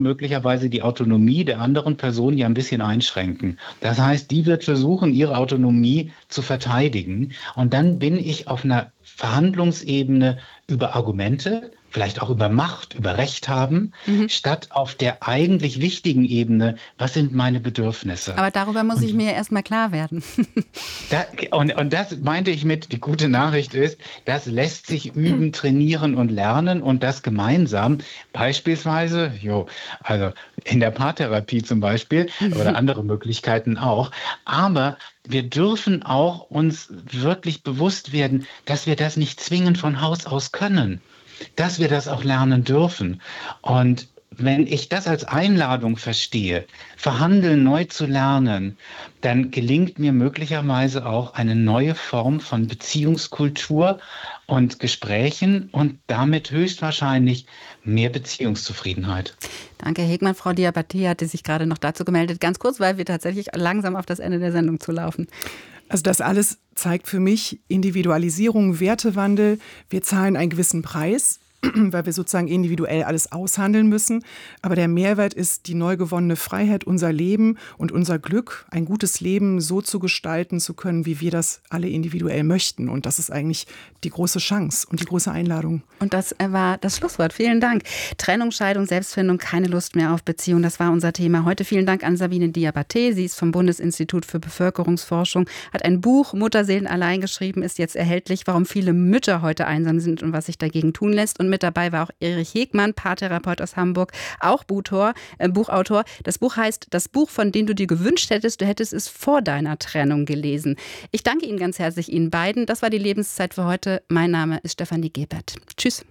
möglicherweise die Autonomie der anderen Person ja ein bisschen einschränken. Das heißt, die wird versuchen, ihre Autonomie zu verteidigen. Und dann bin ich auf einer Verhandlungsebene über Argumente, vielleicht auch über Macht, über Recht haben, statt auf der eigentlich wichtigen Ebene, was sind meine Bedürfnisse? Aber darüber muss ich mir erstmal klar werden. Und das meinte ich mit, die gute Nachricht ist, das lässt sich üben, trainieren und lernen und das gemeinsam, beispielsweise, also in der Paartherapie zum Beispiel oder andere Möglichkeiten auch, aber wir dürfen auch uns wirklich bewusst werden, dass wir das nicht zwingend von Haus aus können, dass wir das auch lernen dürfen. Und wenn ich das als Einladung verstehe, verhandeln neu zu lernen, dann gelingt mir möglicherweise auch eine neue Form von Beziehungskultur und Gesprächen und damit höchstwahrscheinlich mehr Beziehungszufriedenheit. Danke, Herr Hegmann. Frau Diabaté hatte sich gerade noch dazu gemeldet. Ganz kurz, weil wir tatsächlich langsam auf das Ende der Sendung zulaufen. Also das alles zeigt für mich Individualisierung, Wertewandel. Wir zahlen einen gewissen Preis, weil wir sozusagen individuell alles aushandeln müssen. Aber der Mehrwert ist die neu gewonnene Freiheit, unser Leben und unser Glück, ein gutes Leben so zu gestalten zu können, wie wir das alle individuell möchten. Und das ist eigentlich die große Chance und die große Einladung. Und das war das Schlusswort. Vielen Dank. Trennung, Scheidung, Selbstfindung, keine Lust mehr auf Beziehung. Das war unser Thema heute. Vielen Dank an Sabine Diabaté. Sie ist vom Bundesinstitut für Bevölkerungsforschung, hat ein Buch Mutterseelen allein geschrieben, ist jetzt erhältlich, warum viele Mütter heute einsam sind und was sich dagegen tun lässt. Und mit dabei war auch Erich Hegmann, Paartherapeut aus Hamburg, auch Buchautor. Das Buch heißt Das Buch, von dem du dir gewünscht hättest, du hättest es vor deiner Trennung gelesen. Ich danke Ihnen ganz herzlich, Ihnen beiden. Das war die Lebenszeit für heute. Mein Name ist Stefanie Gebert. Tschüss.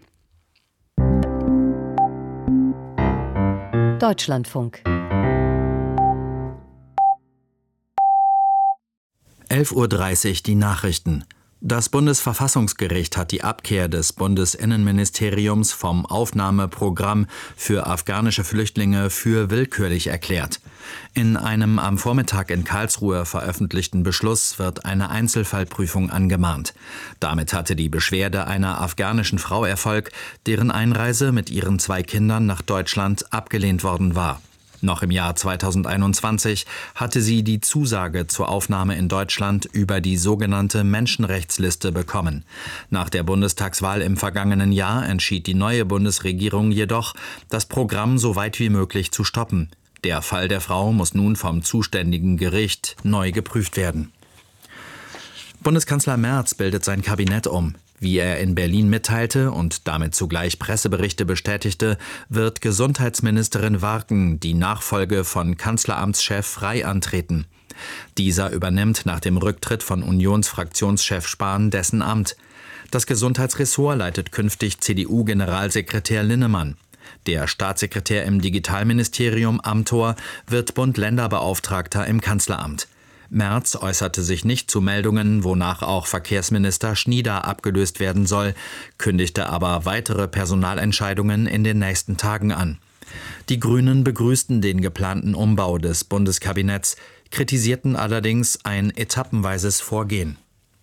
Deutschlandfunk. 11:30 Uhr die Nachrichten. Das Bundesverfassungsgericht hat die Abkehr des Bundesinnenministeriums vom Aufnahmeprogramm für afghanische Flüchtlinge für willkürlich erklärt. In einem am Vormittag in Karlsruhe veröffentlichten Beschluss wird eine Einzelfallprüfung angemahnt. Damit hatte die Beschwerde einer afghanischen Frau Erfolg, deren Einreise mit ihren 2 Kindern nach Deutschland abgelehnt worden war. Noch im Jahr 2021 hatte sie die Zusage zur Aufnahme in Deutschland über die sogenannte Menschenrechtsliste bekommen. Nach der Bundestagswahl im vergangenen Jahr entschied die neue Bundesregierung jedoch, das Programm so weit wie möglich zu stoppen. Der Fall der Frau muss nun vom zuständigen Gericht neu geprüft werden. Bundeskanzler Merz bildet sein Kabinett um. Wie er in Berlin mitteilte und damit zugleich Presseberichte bestätigte, wird Gesundheitsministerin Warken die Nachfolge von Kanzleramtschef Frey antreten. Dieser übernimmt nach dem Rücktritt von Unionsfraktionschef Spahn dessen Amt. Das Gesundheitsressort leitet künftig CDU-Generalsekretär Linnemann. Der Staatssekretär im Digitalministerium Amthor wird Bund-Länder-Beauftragter im Kanzleramt. Merz äußerte sich nicht zu Meldungen, wonach auch Verkehrsminister Schnieder abgelöst werden soll, kündigte aber weitere Personalentscheidungen in den nächsten Tagen an. Die Grünen begrüßten den geplanten Umbau des Bundeskabinetts, kritisierten allerdings ein etappenweises Vorgehen.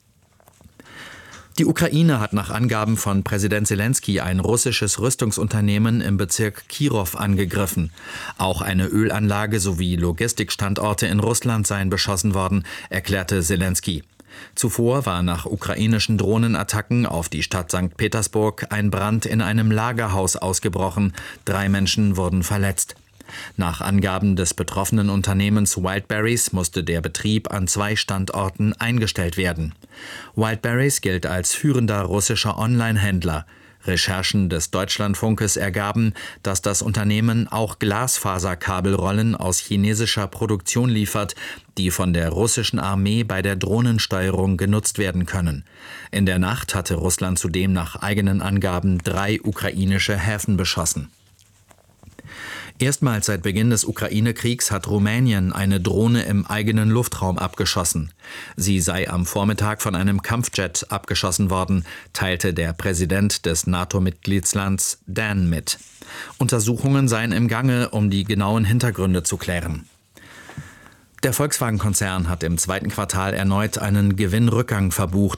Die Ukraine hat nach Angaben von Präsident Selenskyj ein russisches Rüstungsunternehmen im Bezirk Kirow angegriffen. Auch eine Ölanlage sowie Logistikstandorte in Russland seien beschossen worden, erklärte Selenskyj. Zuvor war nach ukrainischen Drohnenattacken auf die Stadt St. Petersburg ein Brand in einem Lagerhaus ausgebrochen. 3 Menschen wurden verletzt. Nach Angaben des betroffenen Unternehmens Wildberries musste der Betrieb an 2 Standorten eingestellt werden. Wildberries gilt als führender russischer Online-Händler. Recherchen des Deutschlandfunkes ergaben, dass das Unternehmen auch Glasfaserkabelrollen aus chinesischer Produktion liefert, die von der russischen Armee bei der Drohnensteuerung genutzt werden können. In der Nacht hatte Russland zudem nach eigenen Angaben 3 ukrainische Häfen beschossen. Erstmals seit Beginn des Ukraine-Kriegs hat Rumänien eine Drohne im eigenen Luftraum abgeschossen. Sie sei am Vormittag von einem Kampfjet abgeschossen worden, teilte der Präsident des NATO-Mitgliedslands Dan mit. Untersuchungen seien im Gange, um die genauen Hintergründe zu klären. Der Volkswagen-Konzern hat im 2. Quartal erneut einen Gewinnrückgang verbucht.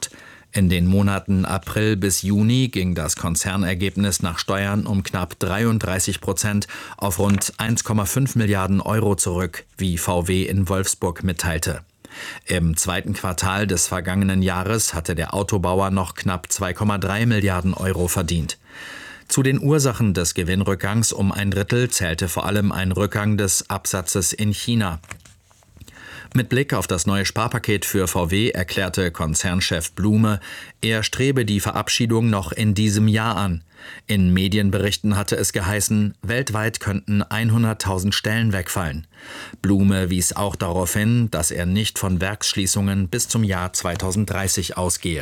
In den Monaten April bis Juni ging das Konzernergebnis nach Steuern um knapp 33% auf rund 1,5 Milliarden Euro zurück, wie VW in Wolfsburg mitteilte. Im zweiten Quartal des vergangenen Jahres hatte der Autobauer noch knapp 2,3 Milliarden Euro verdient. Zu den Ursachen des Gewinnrückgangs um ein Drittel zählte vor allem ein Rückgang des Absatzes in China. Mit Blick auf das neue Sparpaket für VW erklärte Konzernchef Blume, er strebe die Verabschiedung noch in diesem Jahr an. In Medienberichten hatte es geheißen, weltweit könnten 100.000 Stellen wegfallen. Blume wies auch darauf hin, dass er nicht von Werksschließungen bis zum Jahr 2030 ausgehe.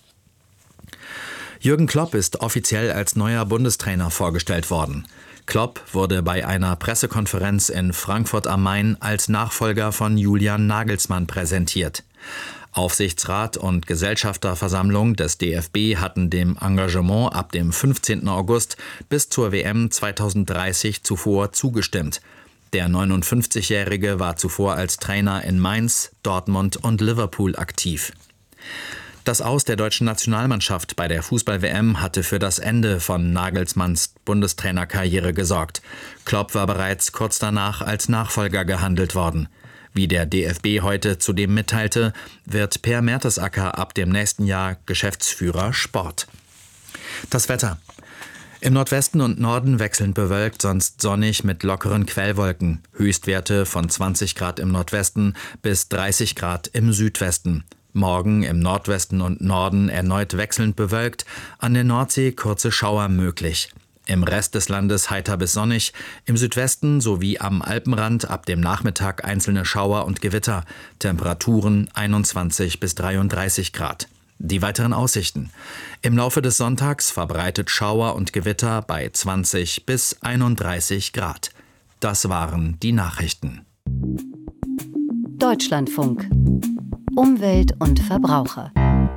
Jürgen Klopp ist offiziell als neuer Bundestrainer vorgestellt worden. Klopp wurde bei einer Pressekonferenz in Frankfurt am Main als Nachfolger von Julian Nagelsmann präsentiert. Aufsichtsrat und Gesellschafterversammlung des DFB hatten dem Engagement ab dem 15. August bis zur WM 2030 zuvor zugestimmt. Der 59-Jährige war zuvor als Trainer in Mainz, Dortmund und Liverpool aktiv. Das Aus der deutschen Nationalmannschaft bei der Fußball-WM hatte für das Ende von Nagelsmanns Bundestrainerkarriere gesorgt. Klopp war bereits kurz danach als Nachfolger gehandelt worden. Wie der DFB heute zudem mitteilte, wird Per Mertesacker ab dem nächsten Jahr Geschäftsführer Sport. Das Wetter. Im Nordwesten und Norden wechselnd bewölkt, sonst sonnig mit lockeren Quellwolken. Höchstwerte von 20 Grad im Nordwesten bis 30 Grad im Südwesten. Morgen im Nordwesten und Norden erneut wechselnd bewölkt, an der Nordsee kurze Schauer möglich. Im Rest des Landes heiter bis sonnig, im Südwesten sowie am Alpenrand ab dem Nachmittag einzelne Schauer und Gewitter, Temperaturen 21 bis 33 Grad. Die weiteren Aussichten. Im Laufe des Sonntags verbreitet Schauer und Gewitter bei 20 bis 31 Grad. Das waren die Nachrichten. Deutschlandfunk. Umwelt und Verbraucher.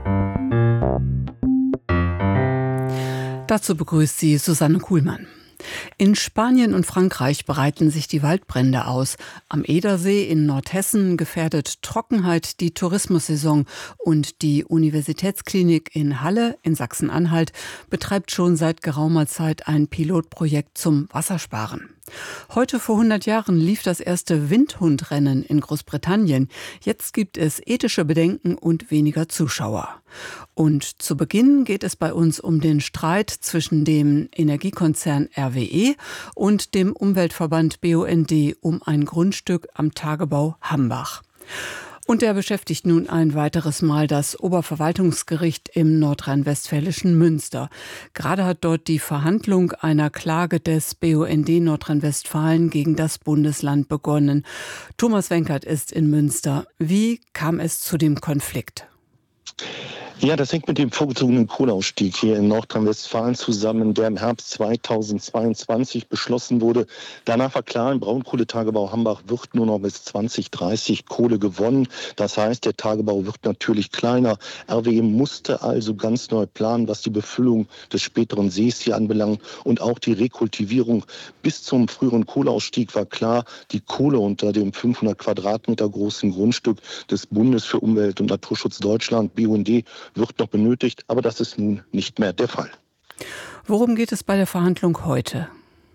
Dazu begrüßt sie Susanne Kuhlmann. In Spanien und Frankreich breiten sich die Waldbrände aus. Am Edersee in Nordhessen gefährdet Trockenheit die Tourismussaison und die Universitätsklinik in Halle in Sachsen-Anhalt betreibt schon seit geraumer Zeit ein Pilotprojekt zum Wassersparen. Heute vor 100 Jahren lief das erste Windhundrennen in Großbritannien. Jetzt gibt es ethische Bedenken und weniger Zuschauer. Und zu Beginn geht es bei uns um den Streit zwischen dem Energiekonzern RWE und dem Umweltverband BUND um ein Grundstück am Tagebau Hambach. Und der beschäftigt nun ein weiteres Mal das Oberverwaltungsgericht im nordrhein-westfälischen Münster. Gerade hat dort die Verhandlung einer Klage des BUND Nordrhein-Westfalen gegen das Bundesland begonnen. Thomas Wenkert ist in Münster. Wie kam es zu dem Konflikt? Ja, das hängt mit dem vorgezogenen Kohleausstieg hier in Nordrhein-Westfalen zusammen, der im Herbst 2022 beschlossen wurde. Danach war klar, im Braunkohletagebau Hambach wird nur noch bis 2030 Kohle gewonnen. Das heißt, der Tagebau wird natürlich kleiner. RWE musste also ganz neu planen, was die Befüllung des späteren Sees hier anbelangt und auch die Rekultivierung. Bis zum früheren Kohleausstieg war klar, die Kohle unter dem 500 Quadratmeter großen Grundstück des Bundes für Umwelt und Naturschutz Deutschland, BUND, wird noch benötigt, aber das ist nun nicht mehr der Fall. Worum geht es bei der Verhandlung heute?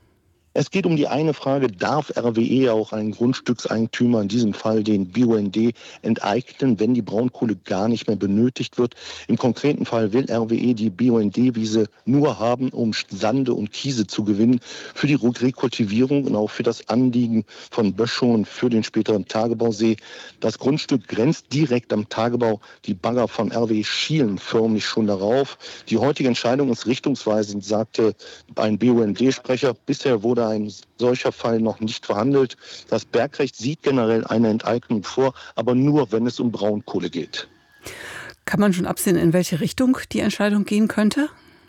Es geht um die eine Frage, darf RWE auch einen Grundstückseigentümer, in diesem Fall den BUND, enteignen, wenn die Braunkohle gar nicht mehr benötigt wird. Im konkreten Fall will RWE die BUND-Wiese nur haben, um Sande und Kiese zu gewinnen, für die Rekultivierung und auch für das Anliegen von Böschungen für den späteren Tagebausee. Das Grundstück grenzt direkt am Tagebau. Die Bagger von RWE schielen förmlich schon darauf. Die heutige Entscheidung ist richtungsweisend, sagte ein BUND-Sprecher. Bisher wurde ein solcher Fall noch nicht verhandelt. Das Bergrecht sieht generell eine Enteignung vor, aber nur, wenn es um Braunkohle geht. Kann man schon absehen, in welche Richtung die Entscheidung gehen könnte?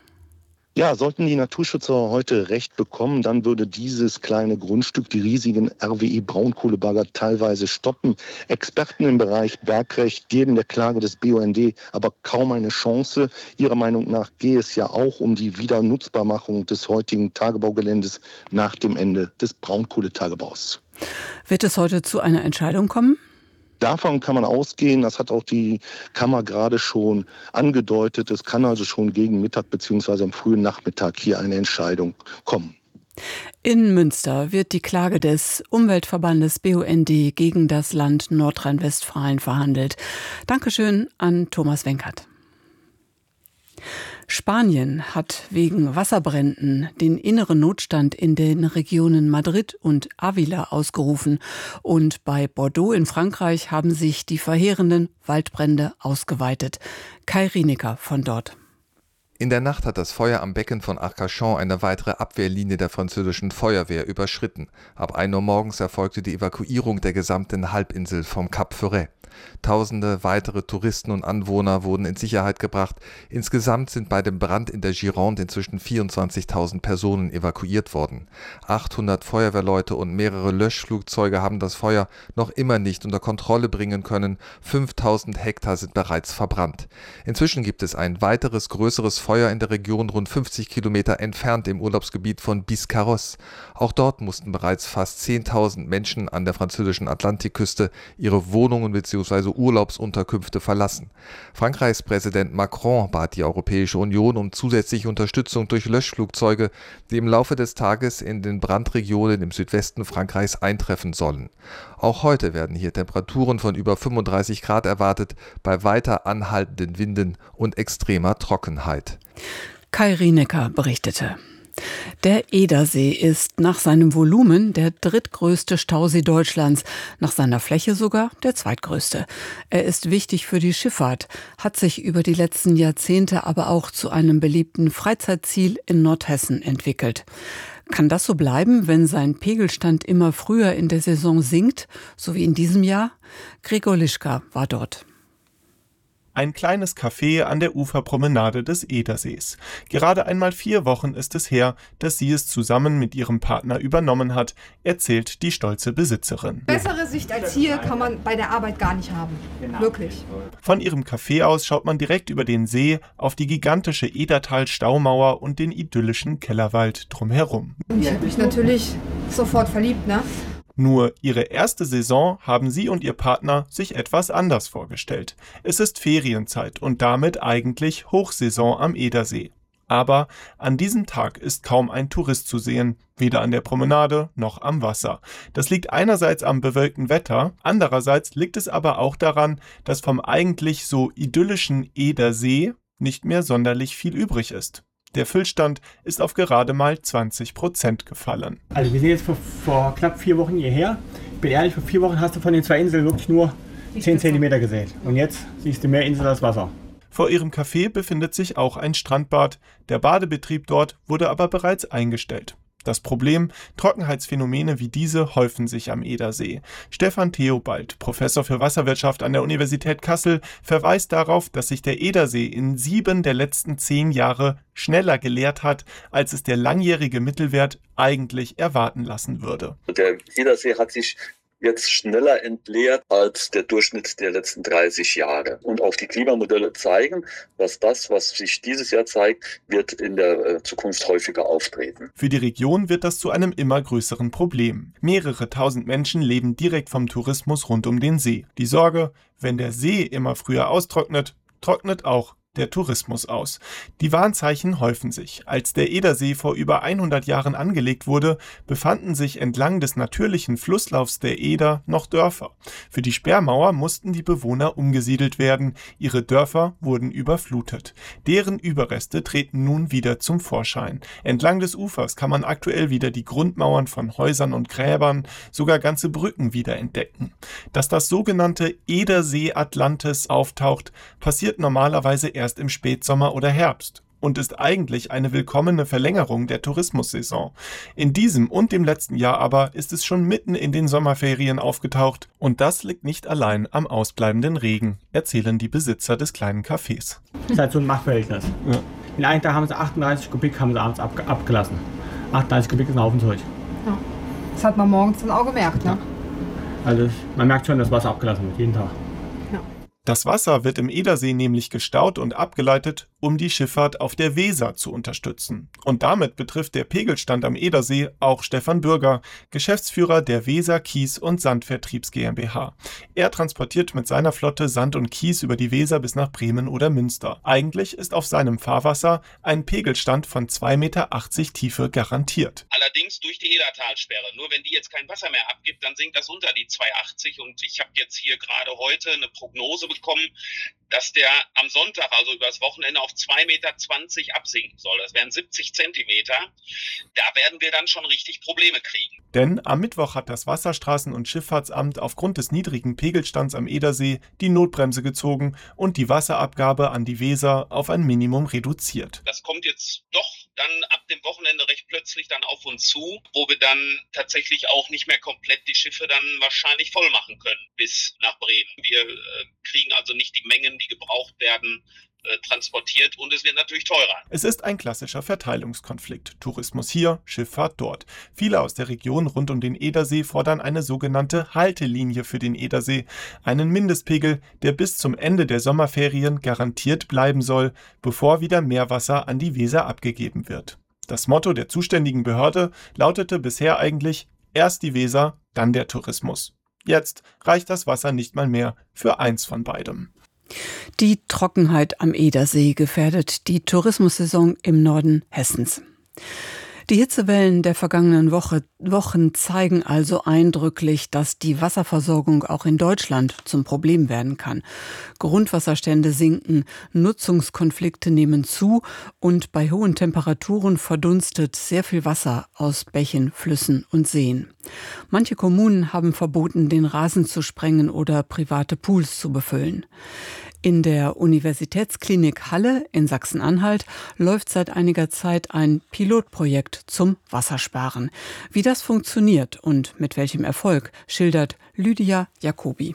Ja, sollten die Naturschützer heute Recht bekommen, dann würde dieses kleine Grundstück die riesigen RWE-Braunkohlebagger teilweise stoppen. Experten im Bereich Bergrecht geben der Klage des BUND aber kaum eine Chance. Ihrer Meinung nach gehe es ja auch um die Wiedernutzbarmachung des heutigen Tagebaugeländes nach dem Ende des Braunkohletagebaus. Wird es heute zu einer Entscheidung kommen? Davon kann man ausgehen, das hat auch die Kammer gerade schon angedeutet, es kann also schon gegen Mittag bzw. am frühen Nachmittag hier eine Entscheidung kommen. In Münster wird die Klage des Umweltverbandes BUND gegen das Land Nordrhein-Westfalen verhandelt. Dankeschön an Thomas Wenkert. Spanien hat wegen Wasserbränden den inneren Notstand in den Regionen Madrid und Ávila ausgerufen. Und bei Bordeaux in Frankreich haben sich die verheerenden Waldbrände ausgeweitet. Kai Rienecker von dort. In der Nacht hat das Feuer am Becken von Arcachon eine weitere Abwehrlinie der französischen Feuerwehr überschritten. Ab 1 Uhr morgens erfolgte die Evakuierung der gesamten Halbinsel vom Cap Ferret. Tausende weitere Touristen und Anwohner wurden in Sicherheit gebracht. Insgesamt sind bei dem Brand in der Gironde inzwischen 24.000 Personen evakuiert worden. 800 Feuerwehrleute und mehrere Löschflugzeuge haben das Feuer noch immer nicht unter Kontrolle bringen können. 5.000 Hektar sind bereits verbrannt. Inzwischen gibt es ein weiteres größeres Feuer in der Region rund 50 Kilometer entfernt im Urlaubsgebiet von Biscarrosse. Auch dort mussten bereits fast 10.000 Menschen an der französischen Atlantikküste ihre Wohnungen bzw. Urlaubsunterkünfte verlassen. Frankreichs Präsident Macron bat die Europäische Union um zusätzliche Unterstützung durch Löschflugzeuge, die im Laufe des Tages in den Brandregionen im Südwesten Frankreichs eintreffen sollen. Auch heute werden hier Temperaturen von über 35 Grad erwartet, bei weiter anhaltenden Winden und extremer Trockenheit. Kai Rienecker berichtete. Der Edersee ist nach seinem Volumen der drittgrößte Stausee Deutschlands, nach seiner Fläche sogar der zweitgrößte. Er ist wichtig für die Schifffahrt, hat sich über die letzten Jahrzehnte aber auch zu einem beliebten Freizeitziel in Nordhessen entwickelt. Kann das so bleiben, wenn sein Pegelstand immer früher in der Saison sinkt, so wie in diesem Jahr? Gregor Lischka war dort. Ein kleines Café an der Uferpromenade des Edersees. Gerade einmal 4 Wochen ist es her, dass sie es zusammen mit ihrem Partner übernommen hat, erzählt die stolze Besitzerin. Bessere Sicht als hier kann man bei der Arbeit gar nicht haben. Wirklich. Von ihrem Café aus schaut man direkt über den See auf die gigantische Edertal-Staumauer und den idyllischen Kellerwald drumherum. Ich habe mich natürlich sofort verliebt, ne? Nur ihre erste Saison haben sie und ihr Partner sich etwas anders vorgestellt. Es ist Ferienzeit und damit eigentlich Hochsaison am Edersee. Aber an diesem Tag ist kaum ein Tourist zu sehen, weder an der Promenade noch am Wasser. Das liegt einerseits am bewölkten Wetter, andererseits liegt es aber auch daran, dass vom eigentlich so idyllischen Edersee nicht mehr sonderlich viel übrig ist. Der Füllstand ist auf gerade mal 20% gefallen. Also wir sind jetzt vor knapp 4 Wochen hierher. Ich bin ehrlich, vor 4 Wochen hast du von den 2 Inseln wirklich nur 10 cm gesehen. Und jetzt siehst du mehr Insel als Wasser. Vor ihrem Café befindet sich auch ein Strandbad. Der Badebetrieb dort wurde aber bereits eingestellt. Das Problem, Trockenheitsphänomene wie diese häufen sich am Edersee. Stefan Theobald, Professor für Wasserwirtschaft an der Universität Kassel, verweist darauf, dass sich der Edersee in 7 der letzten 10 Jahre schneller geleert hat, als es der langjährige Mittelwert eigentlich erwarten lassen würde. Der Edersee hat sich jetzt schneller entleert als der Durchschnitt der letzten 30 Jahre. Und auch die Klimamodelle zeigen, dass das, was sich dieses Jahr zeigt, wird in der Zukunft häufiger auftreten. Für die Region wird das zu einem immer größeren Problem. Mehrere tausend Menschen leben direkt vom Tourismus rund um den See. Die Sorge, wenn der See immer früher austrocknet, trocknet auch der Tourismus aus. Die Warnzeichen häufen sich. Als der Edersee vor über 100 Jahren angelegt wurde, befanden sich entlang des natürlichen Flusslaufs der Eder noch Dörfer. Für die Sperrmauer mussten die Bewohner umgesiedelt werden. Ihre Dörfer wurden überflutet. Deren Überreste treten nun wieder zum Vorschein. Entlang des Ufers kann man aktuell wieder die Grundmauern von Häusern und Gräbern, sogar ganze Brücken wieder entdecken. Dass das sogenannte Edersee Atlantis auftaucht, passiert normalerweise erst im Spätsommer oder Herbst und ist eigentlich eine willkommene Verlängerung der Tourismussaison. In diesem und dem letzten Jahr aber ist es schon mitten in den Sommerferien aufgetaucht und das liegt nicht allein am ausbleibenden Regen, erzählen die Besitzer des kleinen Cafés. Das ist halt so ein Machtverhältnis. Ja. In einem Tag haben sie 38 Kubik haben sie abends abgelassen. 38 Kubik ist ein Haufen Zeug. Ja. Das hat man morgens dann auch gemerkt, ne? Ja. Also man merkt schon, dass Wasser abgelassen wird, jeden Tag. Das Wasser wird im Edersee nämlich gestaut und abgeleitet um die Schifffahrt auf der Weser zu unterstützen. Und damit betrifft der Pegelstand am Edersee auch Stefan Bürger, Geschäftsführer der Weser Kies- und Sandvertriebs GmbH. Er transportiert mit seiner Flotte Sand und Kies über die Weser bis nach Bremen oder Münster. Eigentlich ist auf seinem Fahrwasser ein Pegelstand von 2,80 Meter Tiefe garantiert. Allerdings durch die Edertalsperre. Nur wenn die jetzt kein Wasser mehr abgibt, dann sinkt das unter die 2,80. Und ich habe jetzt hier gerade heute eine Prognose bekommen, dass der am Sonntag, also übers Wochenende, auf 2,20 Meter absinken soll. Das wären 70 Zentimeter. Da werden wir dann schon richtig Probleme kriegen. Denn am Mittwoch hat das Wasserstraßen- und Schifffahrtsamt aufgrund des niedrigen Pegelstands am Edersee die Notbremse gezogen und die Wasserabgabe an die Weser auf ein Minimum reduziert. Das kommt jetzt doch dann ab dem Wochenende recht plötzlich dann auf uns zu, wo wir dann tatsächlich auch nicht mehr komplett die Schiffe dann wahrscheinlich voll machen können bis nach Bremen. Wir kriegen also nicht die Mengen, die gebraucht werden, transportiert, und es wird natürlich teurer. Es ist ein klassischer Verteilungskonflikt. Tourismus hier, Schifffahrt dort. Viele aus der Region rund um den Edersee fordern eine sogenannte Haltelinie für den Edersee, einen Mindestpegel, der bis zum Ende der Sommerferien garantiert bleiben soll, bevor wieder Meerwasser an die Weser abgegeben wird. Das Motto der zuständigen Behörde lautete bisher eigentlich: erst die Weser, dann der Tourismus. Jetzt reicht das Wasser nicht mal mehr für eins von beidem. Die Trockenheit am Edersee gefährdet die Tourismussaison im Norden Hessens. Die Hitzewellen der vergangenen Wochen zeigen also eindrücklich, dass die Wasserversorgung auch in Deutschland zum Problem werden kann. Grundwasserstände sinken, Nutzungskonflikte nehmen zu und bei hohen Temperaturen verdunstet sehr viel Wasser aus Bächen, Flüssen und Seen. Manche Kommunen haben verboten, den Rasen zu sprengen oder private Pools zu befüllen. In der Universitätsklinik Halle in Sachsen-Anhalt läuft seit einiger Zeit ein Pilotprojekt zum Wassersparen. Wie das funktioniert und mit welchem Erfolg, schildert Lydia Jacobi.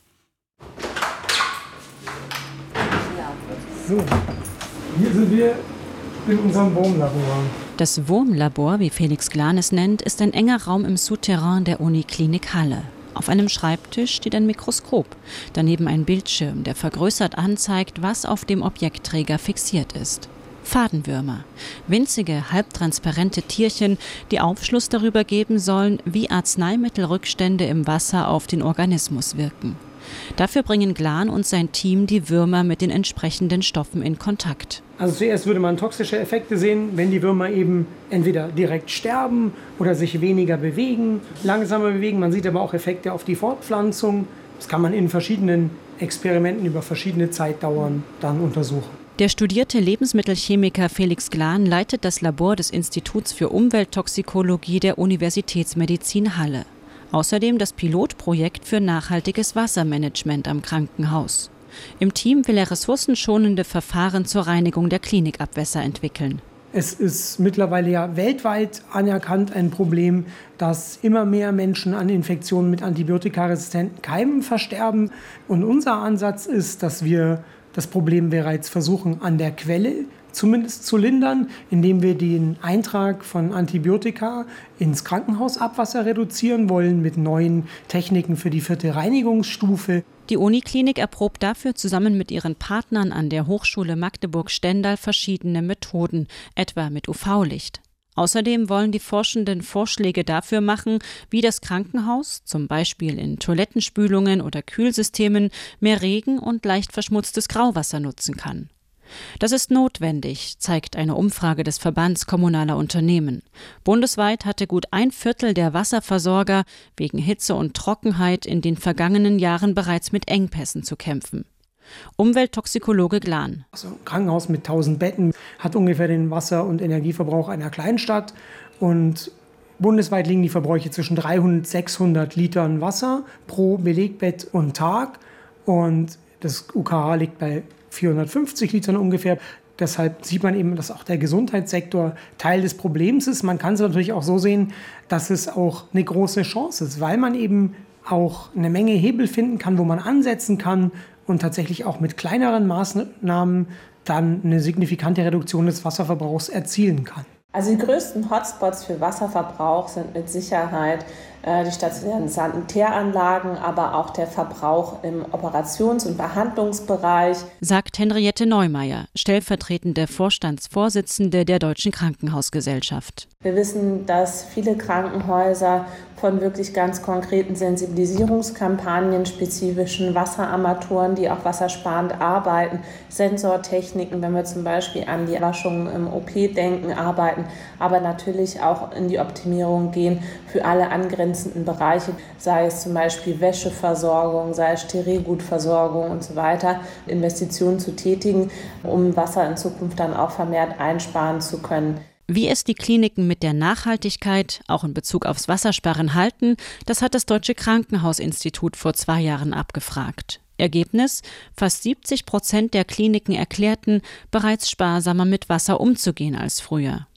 So, hier sind wir in unserem Wurmlabor. Das Wurmlabor, wie Felix Glan es nennt, ist ein enger Raum im Souterrain der Uniklinik Halle. Auf einem Schreibtisch steht ein Mikroskop, daneben ein Bildschirm, der vergrößert anzeigt, was auf dem Objektträger fixiert ist. Fadenwürmer, winzige, halbtransparente Tierchen, die Aufschluss darüber geben sollen, wie Arzneimittelrückstände im Wasser auf den Organismus wirken. Dafür bringen Glan und sein Team die Würmer mit den entsprechenden Stoffen in Kontakt. Also zuerst würde man toxische Effekte sehen, wenn die Würmer eben entweder direkt sterben oder sich weniger bewegen, langsamer bewegen. Man sieht aber auch Effekte auf die Fortpflanzung. Das kann man in verschiedenen Experimenten über verschiedene Zeitdauern dann untersuchen. Der studierte Lebensmittelchemiker Felix Glan leitet das Labor des Instituts für Umwelttoxikologie der Universitätsmedizin Halle. Außerdem das Pilotprojekt für nachhaltiges Wassermanagement am Krankenhaus. Im Team will er ressourcenschonende Verfahren zur Reinigung der Klinikabwässer entwickeln. Es ist mittlerweile ja weltweit anerkannt ein Problem, dass immer mehr Menschen an Infektionen mit antibiotikaresistenten Keimen versterben. Und unser Ansatz ist, dass wir das Problem bereits versuchen, an der Quelle zumindest zu lindern, indem wir den Eintrag von Antibiotika ins Krankenhausabwasser reduzieren wollen mit neuen Techniken für die 4. Reinigungsstufe. Die Uniklinik erprobt dafür zusammen mit ihren Partnern an der Hochschule Magdeburg-Stendal verschiedene Methoden, etwa mit UV-Licht. Außerdem wollen die Forschenden Vorschläge dafür machen, wie das Krankenhaus, zum Beispiel in Toilettenspülungen oder Kühlsystemen, mehr Regen- und leicht verschmutztes Grauwasser nutzen kann. Das ist notwendig, zeigt eine Umfrage des Verbands kommunaler Unternehmen. Bundesweit hatte gut 1/4 der Wasserversorger wegen Hitze und Trockenheit in den vergangenen Jahren bereits mit Engpässen zu kämpfen. Umwelttoxikologe Glan. Also ein Krankenhaus mit 1000 Betten hat ungefähr den Wasser- und Energieverbrauch einer Kleinstadt. Und bundesweit liegen die Verbräuche zwischen 300 und 600 Litern Wasser pro Belegbett und Tag. Und das UKH liegt bei 450 Litern ungefähr. Deshalb sieht man eben, dass auch der Gesundheitssektor Teil des Problems ist. Man kann es natürlich auch so sehen, dass es auch eine große Chance ist, weil man eben auch eine Menge Hebel finden kann, wo man ansetzen kann und tatsächlich auch mit kleineren Maßnahmen dann eine signifikante Reduktion des Wasserverbrauchs erzielen kann. Also die größten Hotspots für Wasserverbrauch sind mit Sicherheit die stationären Sanitäranlagen, aber auch der Verbrauch im Operations- und Behandlungsbereich. Sagt Henriette Neumeier, stellvertretende Vorstandsvorsitzende der Deutschen Krankenhausgesellschaft. Wir wissen, dass viele Krankenhäuser von wirklich ganz konkreten Sensibilisierungskampagnen, spezifischen Wasserarmaturen, die auch wassersparend arbeiten, Sensortechniken, wenn wir zum Beispiel an die Waschung im OP denken, arbeiten, aber natürlich auch in die Optimierung gehen für alle angrenzenden Bereiche, sei es zum Beispiel Wäscheversorgung, sei es Sterilgutversorgung und so weiter, Investitionen zu tätigen, um Wasser in Zukunft dann auch vermehrt einsparen zu können. Wie es die Kliniken mit der Nachhaltigkeit, auch in Bezug aufs Wassersparen, halten, das hat das Deutsche Krankenhausinstitut vor 2 Jahren abgefragt. Ergebnis: Fast 70% der Kliniken erklärten, bereits sparsamer mit Wasser umzugehen als früher.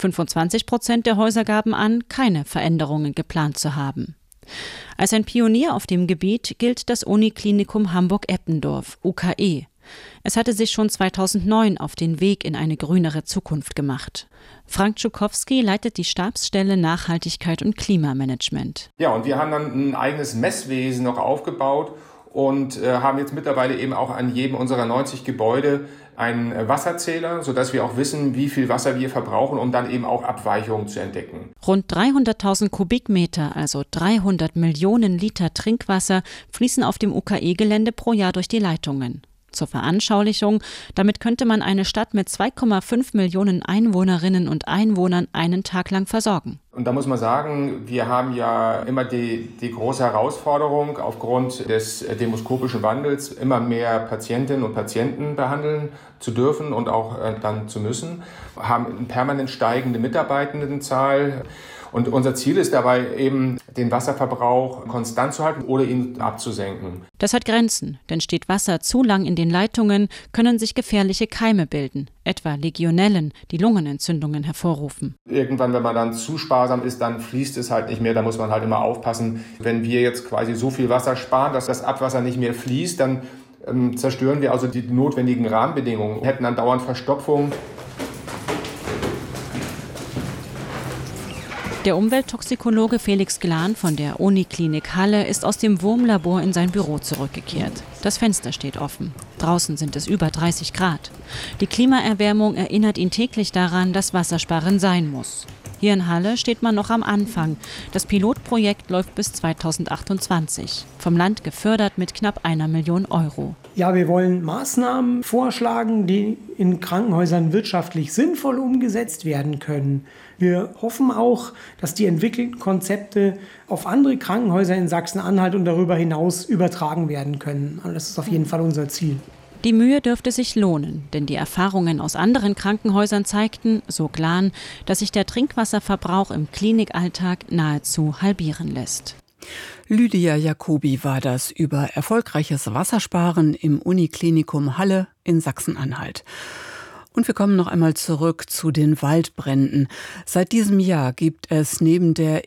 25% der Häuser gaben an, keine Veränderungen geplant zu haben. Als ein Pionier auf dem Gebiet gilt das Uniklinikum Hamburg-Eppendorf, UKE. Es hatte sich schon 2009 auf den Weg in eine grünere Zukunft gemacht. Frank Tschukowski leitet die Stabsstelle Nachhaltigkeit und Klimamanagement. Ja, und wir haben dann ein eigenes Messwesen noch aufgebaut und haben jetzt mittlerweile eben auch an jedem unserer 90 Gebäude einen Wasserzähler, sodass wir auch wissen, wie viel Wasser wir verbrauchen, um dann eben auch Abweichungen zu entdecken. Rund 300.000 Kubikmeter, also 300 Millionen Liter Trinkwasser, fließen auf dem UKE-Gelände pro Jahr durch die Leitungen. Zur Veranschaulichung, damit könnte man eine Stadt mit 2,5 Millionen Einwohnerinnen und Einwohnern einen Tag lang versorgen. Und da muss man sagen, wir haben ja immer die große Herausforderung, aufgrund des demoskopischen Wandels immer mehr Patientinnen und Patienten behandeln zu dürfen und auch dann zu müssen. Wir haben eine permanent steigende Mitarbeitendenzahl. Und unser Ziel ist dabei eben, den Wasserverbrauch konstant zu halten oder ihn abzusenken. Das hat Grenzen, denn steht Wasser zu lang in den Leitungen, können sich gefährliche Keime bilden, etwa Legionellen, die Lungenentzündungen hervorrufen. Irgendwann, wenn man dann zu sparsam ist, dann fließt es halt nicht mehr. Da muss man halt immer aufpassen. Wenn wir jetzt quasi so viel Wasser sparen, dass das Abwasser nicht mehr fließt, dann zerstören wir also die notwendigen Rahmenbedingungen. Wir hätten dann dauernd Verstopfung. Der Umwelttoxikologe Felix Glan von der Uniklinik Halle ist aus dem Wurmlabor in sein Büro zurückgekehrt. Das Fenster steht offen. Draußen sind es über 30 Grad. Die Klimaerwärmung erinnert ihn täglich daran, dass Wassersparen sein muss. Hier in Halle steht man noch am Anfang. Das Pilotprojekt läuft bis 2028. Vom Land gefördert mit knapp 1 Million Euro. Ja, wir wollen Maßnahmen vorschlagen, die in Krankenhäusern wirtschaftlich sinnvoll umgesetzt werden können. Wir hoffen auch, dass die entwickelten Konzepte auf andere Krankenhäuser in Sachsen-Anhalt und darüber hinaus übertragen werden können. Also das ist auf jeden Fall unser Ziel. Die Mühe dürfte sich lohnen, denn die Erfahrungen aus anderen Krankenhäusern zeigten, so Glan, dass sich der Trinkwasserverbrauch im Klinikalltag nahezu halbieren lässt. Lydia Jacobi war das über erfolgreiches Wassersparen im Uniklinikum Halle in Sachsen-Anhalt. Und wir kommen noch einmal zurück zu den Waldbränden. Seit diesem Jahr gibt es neben der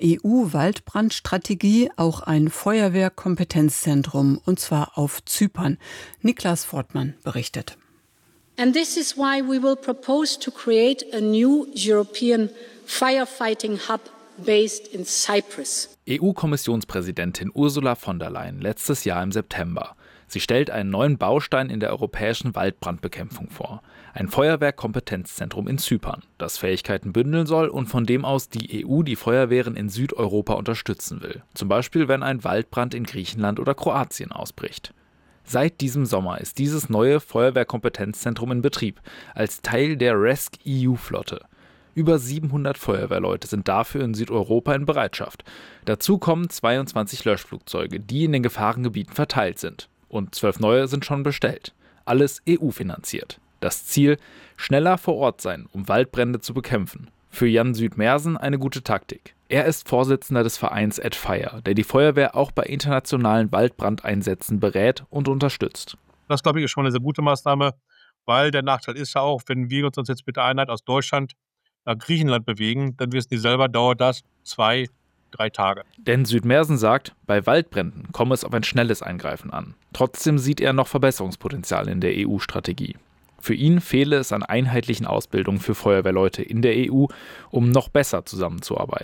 EU-Waldbrandstrategie auch ein Feuerwehrkompetenzzentrum, und zwar auf Zypern. Niklas Fortmann berichtet. And this is why we will propose to create a new European firefighting hub based in Cyprus. EU-Kommissionspräsidentin Ursula von der Leyen letztes Jahr im September. Sie stellt einen neuen Baustein in der europäischen Waldbrandbekämpfung vor. Ein Feuerwehrkompetenzzentrum in Zypern, das Fähigkeiten bündeln soll und von dem aus die EU die Feuerwehren in Südeuropa unterstützen will. Zum Beispiel, wenn ein Waldbrand in Griechenland oder Kroatien ausbricht. Seit diesem Sommer ist dieses neue Feuerwehrkompetenzzentrum in Betrieb, als Teil der RESC-EU-Flotte. Über 700 Feuerwehrleute sind dafür in Südeuropa in Bereitschaft. Dazu kommen 22 Löschflugzeuge, die in den Gefahrengebieten verteilt sind. Und 12 neue sind schon bestellt. Alles EU-finanziert. Das Ziel: schneller vor Ort sein, um Waldbrände zu bekämpfen. Für Jan Südmersen eine gute Taktik. Er ist Vorsitzender des Vereins @Fire, der die Feuerwehr auch bei internationalen Waldbrandeinsätzen berät und unterstützt. Das, glaube ich, ist schon eine sehr gute Maßnahme, weil der Nachteil ist ja auch, wenn wir uns jetzt mit der Einheit aus Deutschland nach Griechenland bewegen, dann wissen die selber, dauert das 2-3 Tage. Denn Südmersen sagt, bei Waldbränden komme es auf ein schnelles Eingreifen an. Trotzdem sieht er noch Verbesserungspotenzial in der EU-Strategie. Für ihn fehle es an einheitlichen Ausbildungen für Feuerwehrleute in der EU, um noch besser zusammenzuarbeiten.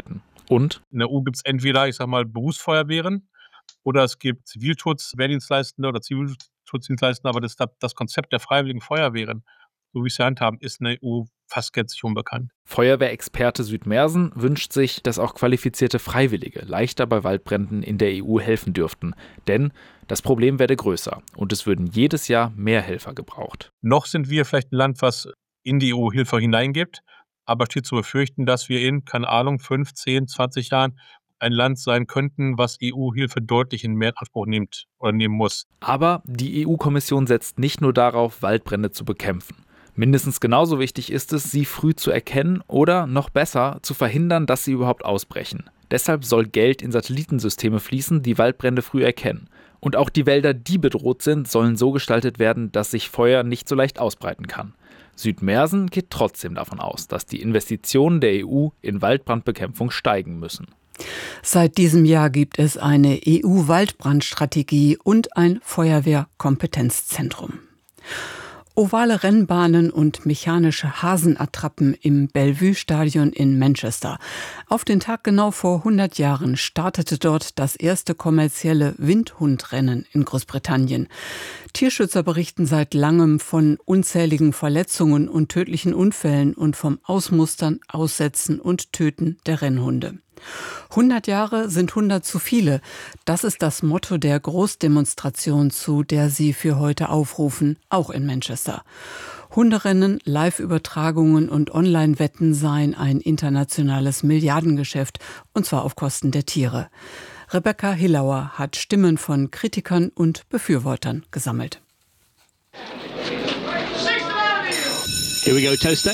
Und? In der EU gibt es entweder, Berufsfeuerwehren oder es gibt Zivilschutzwehrdienstleistende oder Zivilschutzdienstleistende, aber das Konzept der freiwilligen Feuerwehren, so wie es wir handhaben, ist in der EU fast gänzlich unbekannt. Feuerwehrexperte Südmersen wünscht sich, dass auch qualifizierte Freiwillige leichter bei Waldbränden in der EU helfen dürften. Denn das Problem werde größer und es würden jedes Jahr mehr Helfer gebraucht. Noch sind wir vielleicht ein Land, was in die EU-Hilfe hineingibt, aber steht zu befürchten, dass wir in, 5, 10, 20 Jahren ein Land sein könnten, was EU-Hilfe deutlich in mehr Anspruch nimmt oder nehmen muss. Aber die EU-Kommission setzt nicht nur darauf, Waldbrände zu bekämpfen. Mindestens genauso wichtig ist es, sie früh zu erkennen oder, noch besser, zu verhindern, dass sie überhaupt ausbrechen. Deshalb soll Geld in Satellitensysteme fließen, die Waldbrände früh erkennen. Und auch die Wälder, die bedroht sind, sollen so gestaltet werden, dass sich Feuer nicht so leicht ausbreiten kann. Südmersen geht trotzdem davon aus, dass die Investitionen der EU in Waldbrandbekämpfung steigen müssen. Seit diesem Jahr gibt es eine EU-Waldbrandstrategie und ein Feuerwehrkompetenzzentrum. Ovale Rennbahnen und mechanische Hasenattrappen im Bellevue-Stadion in Manchester. Auf den Tag genau vor 100 Jahren startete dort das erste kommerzielle Windhundrennen in Großbritannien. Tierschützer berichten seit langem von unzähligen Verletzungen und tödlichen Unfällen und vom Ausmustern, Aussetzen und Töten der Rennhunde. 100 Jahre sind 100 zu viele. Das ist das Motto der Großdemonstration, zu der sie für heute aufrufen, auch in Manchester. Hunderennen, Live-Übertragungen und Online-Wetten seien ein internationales Milliardengeschäft, und zwar auf Kosten der Tiere. Rebecca Hillauer hat Stimmen von Kritikern und Befürwortern gesammelt. Here we go, Toaster.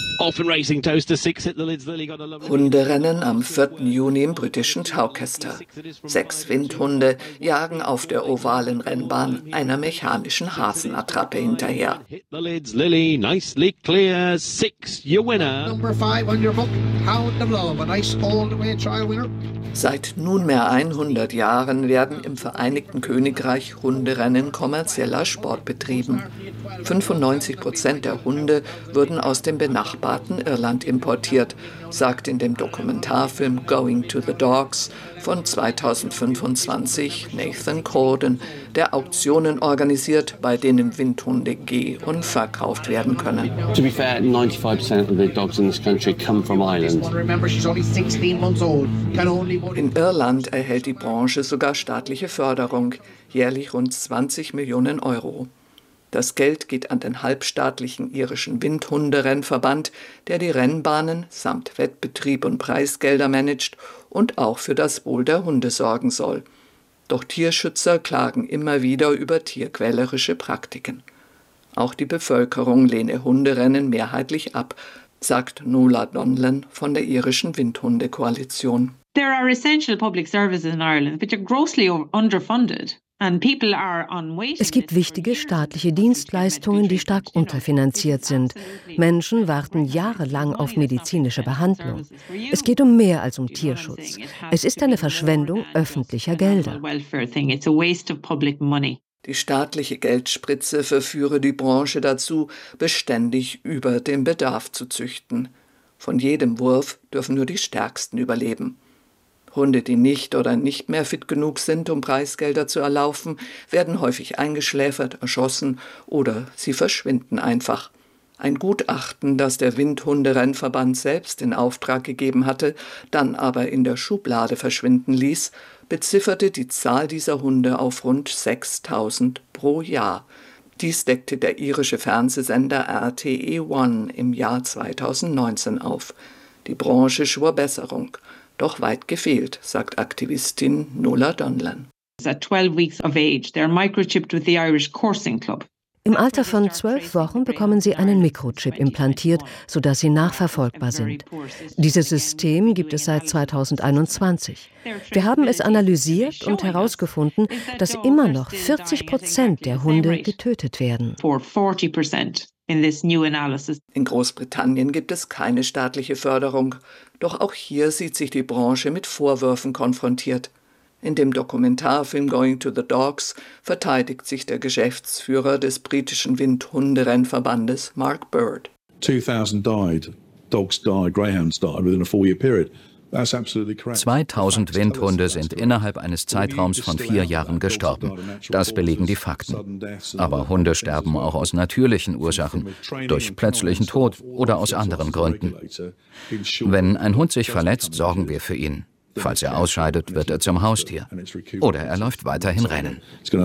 Hunderennen am 4. Juni im britischen Taucester. 6 Windhunde jagen auf der ovalen Rennbahn einer mechanischen Hasenattrappe hinterher. Seit nunmehr 100 Jahren werden im Vereinigten Königreich Hunderennen kommerzieller Sport betrieben. 95% der Hunde würden aus dem benachbarten Irland importiert, sagt in dem Dokumentarfilm Going to the Dogs von 2025 Nathan Corden, der Auktionen organisiert, bei denen Windhunde geh- und verkauft werden können. To be fair, 95% of the dogs in this country come from Ireland. In Irland erhält die Branche sogar staatliche Förderung, jährlich rund 20 Millionen Euro. Das Geld geht an den halbstaatlichen irischen Windhunderennverband, der die Rennbahnen samt Wettbetrieb und Preisgelder managt und auch für das Wohl der Hunde sorgen soll. Doch Tierschützer klagen immer wieder über tierquälerische Praktiken. Auch die Bevölkerung lehne Hunderennen mehrheitlich ab, sagt Nuala Donlan von der irischen Windhundekoalition. There are essential public services in Ireland which are grossly underfunded. Es gibt wichtige staatliche Dienstleistungen, die stark unterfinanziert sind. Menschen warten jahrelang auf medizinische Behandlung. Es geht um mehr als um Tierschutz. Es ist eine Verschwendung öffentlicher Gelder. Die staatliche Geldspritze verführe die Branche dazu, beständig über dem Bedarf zu züchten. Von jedem Wurf dürfen nur die Stärksten überleben. Hunde, die nicht oder nicht mehr fit genug sind, um Preisgelder zu erlaufen, werden häufig eingeschläfert, erschossen oder sie verschwinden einfach. Ein Gutachten, das der Windhunderennverband selbst in Auftrag gegeben hatte, dann aber in der Schublade verschwinden ließ, bezifferte die Zahl dieser Hunde auf rund 6.000 pro Jahr. Dies deckte der irische Fernsehsender RTE1 im Jahr 2019 auf. Die Branche schwor Besserung. Doch weit gefehlt, sagt Aktivistin Nuala Donlan. At 12 weeks of age, they are microchipped with the Irish Coursing Club. Im Alter von 12 Wochen bekommen sie einen Mikrochip implantiert, sodass sie nachverfolgbar sind. Dieses System gibt es seit 2021. Wir haben es analysiert und herausgefunden, dass immer noch 40% der Hunde getötet werden. In Großbritannien gibt es keine staatliche Förderung, doch auch hier sieht sich die Branche mit Vorwürfen konfrontiert. In dem Dokumentarfilm Going to the Dogs verteidigt sich der Geschäftsführer des britischen Windhunderennverbandes Mark Bird. 2,000 died. Dogs died, greyhounds died within a 4-year period. 2000 Windhunde sind innerhalb eines Zeitraums von 4 Jahren gestorben. Das belegen die Fakten. Aber Hunde sterben auch aus natürlichen Ursachen, durch plötzlichen Tod oder aus anderen Gründen. Wenn ein Hund sich verletzt, sorgen wir für ihn. Falls er ausscheidet, wird er zum Haustier. Oder er läuft weiterhin Rennen.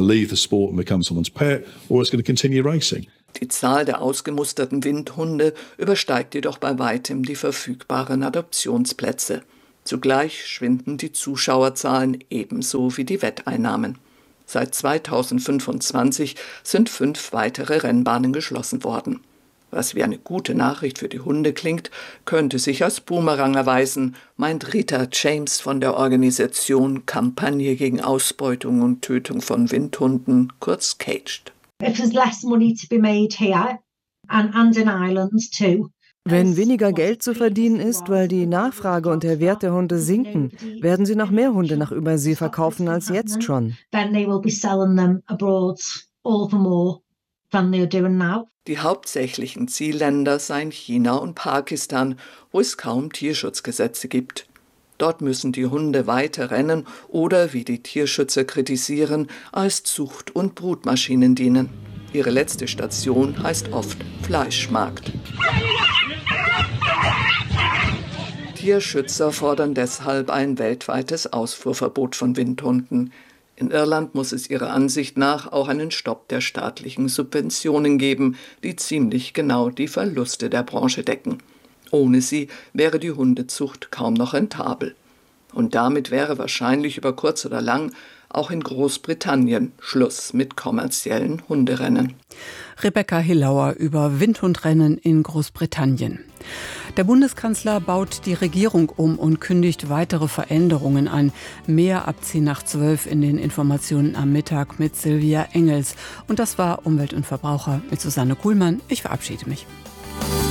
Die Zahl der ausgemusterten Windhunde übersteigt jedoch bei weitem die verfügbaren Adoptionsplätze. Zugleich schwinden die Zuschauerzahlen ebenso wie die Wetteinnahmen. Seit 2025 sind 5 weitere Rennbahnen geschlossen worden. Was wie eine gute Nachricht für die Hunde klingt, könnte sich als Boomerang erweisen, meint Rita James von der Organisation Kampagne gegen Ausbeutung und Tötung von Windhunden, kurz CAGED. Wenn weniger Geld zu verdienen ist, weil die Nachfrage und der Wert der Hunde sinken, werden sie noch mehr Hunde nach Übersee verkaufen als jetzt schon. Die hauptsächlichen Zielländer seien China und Pakistan, wo es kaum Tierschutzgesetze gibt. Dort müssen die Hunde weiter rennen oder, wie die Tierschützer kritisieren, als Zucht- und Brutmaschinen dienen. Ihre letzte Station heißt oft Fleischmarkt. Tierschützer fordern deshalb ein weltweites Ausfuhrverbot von Windhunden. In Irland muss es ihrer Ansicht nach auch einen Stopp der staatlichen Subventionen geben, die ziemlich genau die Verluste der Branche decken. Ohne sie wäre die Hundezucht kaum noch rentabel. Und damit wäre wahrscheinlich über kurz oder lang auch in Großbritannien Schluss mit kommerziellen Hunderennen. Rebecca Hillauer über Windhundrennen in Großbritannien. Der Bundeskanzler baut die Regierung um und kündigt weitere Veränderungen an. Mehr ab 10:12 in den Informationen am Mittag mit Silvia Engels. Und das war Umwelt und Verbraucher mit Susanne Kuhlmann. Ich verabschiede mich.